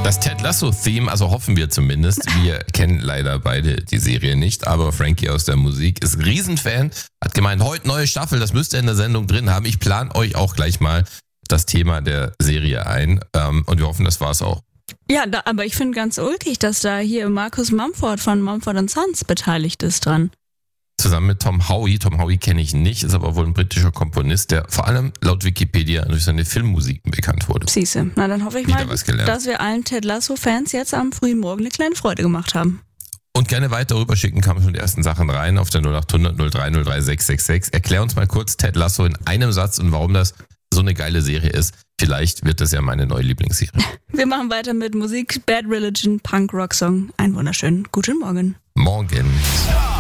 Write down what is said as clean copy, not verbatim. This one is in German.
Das Ted Lasso-Theme, also hoffen wir zumindest. Wir kennen leider beide die Serie nicht, aber Frankie aus der Musik ist Riesenfan, hat gemeint, heute neue Staffel, das müsst ihr in der Sendung drin haben. Ich plane euch auch gleich mal das Thema der Serie ein und wir hoffen, das war's auch. Ja, aber ich finde ganz ulkig, dass da hier Marcus Mumford von Mumford & Sons beteiligt ist dran. Zusammen mit Tom Howie. Tom Howie kenne ich nicht, ist aber wohl ein britischer Komponist, der vor allem laut Wikipedia durch seine Filmmusiken bekannt wurde. Siehste, na dann hoffe ich Wieder mal, was gelernt. dass wir allen Ted Lasso-Fans jetzt am frühen Morgen eine kleine Freude gemacht haben. Und gerne weiter rüberschicken, kamen schon die ersten Sachen rein auf der 0800 0303 666. Erklär uns mal kurz Ted Lasso in einem Satz und warum das so eine geile Serie ist. Vielleicht wird das ja meine neue Lieblingsserie. Wir machen weiter mit Musik, Bad Religion, Punk-Rock-Song. Einen wunderschönen guten Morgen. Morgen.